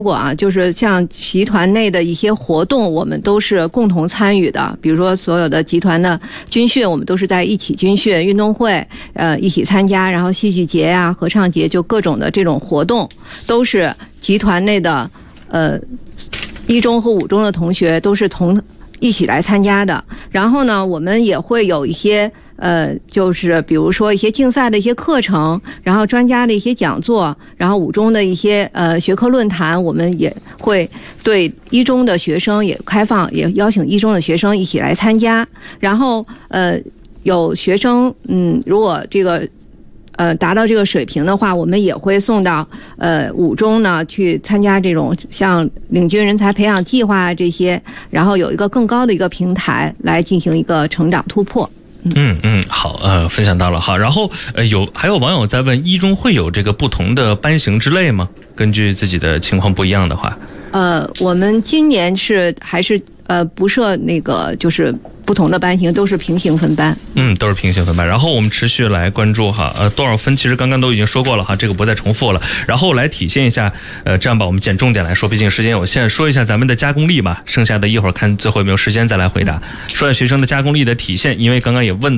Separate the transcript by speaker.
Speaker 1: 如果就是像集团内的一些活动，我们都是共同参与的。比如说，所有的集团的军训，我们都是在一起军训、运动会，一起参加。然后戏剧节呀、合唱节，就各种的这种活动，都是集团内的一中和五中的同学都是一起来参加的。然后呢，我们也会有一些就是比如说一些竞赛的一些课程，然后专家的一些讲座，然后五中的一些学科论坛，我们也会对一中的学生也开放，也邀请一中的学生一起来参加。然后有学生如果这个达到这个水平的话，我们也会送到五中呢去参加这种像领军人才培养计划这些，然后有一个更高的一个平台来进行一个成长突破。
Speaker 2: 好，分享到了。好，然后还有网友在问，一中会有这个不同的班型之类吗？根据自己的情况不一样的话，
Speaker 1: 我们今年还是不设那个就是不同的班型，都是平行分班。
Speaker 2: 都是平行分班。然后我们持续来关注哈，多少分其实刚刚都已经说过了哈，这个不再重复了。然后来体现一下，这样吧，我们捡重点来说，毕竟时间有限，说一下咱们的加工力吧。剩下的一会儿看最后有没有时间再来回答。说下学生的加工力的体现，因为刚刚也问。